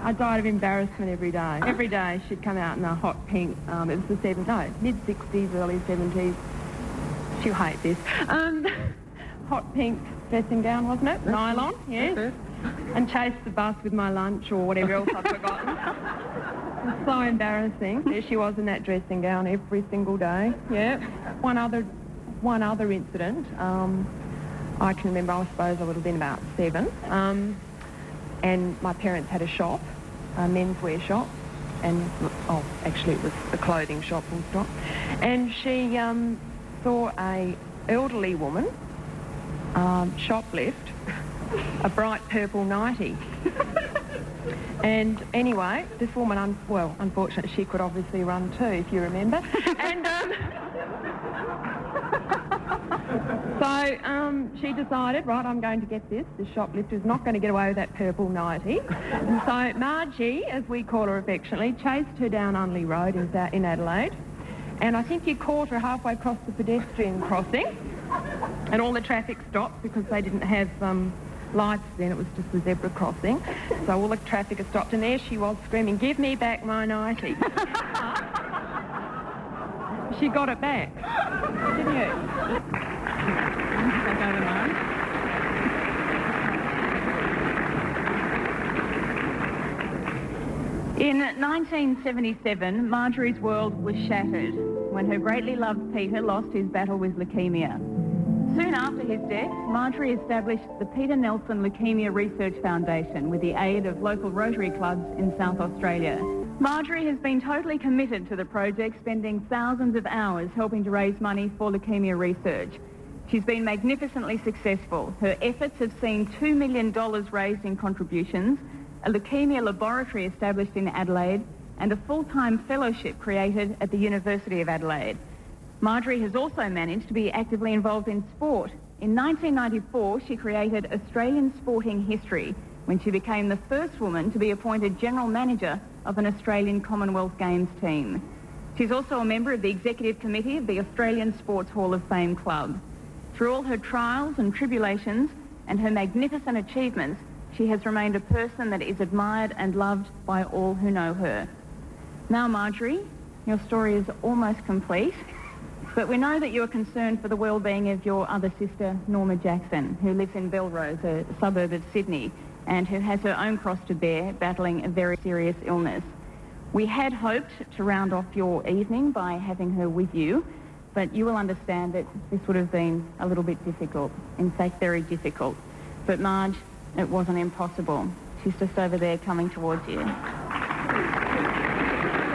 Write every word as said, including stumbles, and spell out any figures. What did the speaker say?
I died of embarrassment every day. Every day she'd come out in a hot pink, um, it was the seventies, no, mid-sixties, early seventies. She'll hate this. Um, hot pink dressing gown, wasn't it? That's Nylon, it. Yes. That's it. And chased the bus with my lunch or whatever else I'd forgotten. It was so embarrassing. There she was in that dressing gown every single day. Yeah. One other, one other incident. Um, I can remember, I suppose I would have been about seven. Um, and my parents had a shop, a menswear shop. And, oh, actually it was a clothing shop, full stop. And she um, saw a elderly woman um, shoplift a bright purple nightie. And anyway, this woman, un- well, unfortunately, she could obviously run too, if you remember. And um, so um, she decided, right, I'm going to get this. This shoplifter's not going to get away with that purple nightie. And so Margie, as we call her affectionately, chased her down Unley Road in, in Adelaide. And I think you caught her halfway across the pedestrian crossing. And all the traffic stopped because they didn't have um, lights then. It was just a zebra crossing. So all the traffic had stopped. And there she was screaming, "Give me back my nightie." She got it back, didn't you? Take over, Mum. In nineteen seventy-seven, Marjorie's world was shattered when her greatly loved Peter lost his battle with leukaemia. Soon after his death, Marjorie established the Peter Nelson Leukaemia Research Foundation with the aid of local Rotary clubs in South Australia. Marjorie has been totally committed to the project, spending thousands of hours helping to raise money for leukaemia research. She's been magnificently successful. Her efforts have seen two million dollars raised in contributions, a leukaemia laboratory established in Adelaide, and a full-time fellowship created at the University of Adelaide. Marjorie has also managed to be actively involved in sport. In nineteen ninety-four, she created Australian Sporting History when she became the first woman to be appointed General Manager of an Australian Commonwealth Games team. She's also a member of the Executive Committee of the Australian Sports Hall of Fame Club. Through all her trials and tribulations and her magnificent achievements, she has remained a person that is admired and loved by all who know her. Now, Marjorie, your story is almost complete. But we know that you're concerned for the well-being of your other sister, Norma Jackson, who lives in Belrose, a suburb of Sydney, and who has her own cross to bear, battling a very serious illness. We had hoped to round off your evening by having her with you, but you will understand that this would have been a little bit difficult, in fact, very difficult. But Marge, it wasn't impossible. She's just over there coming towards you.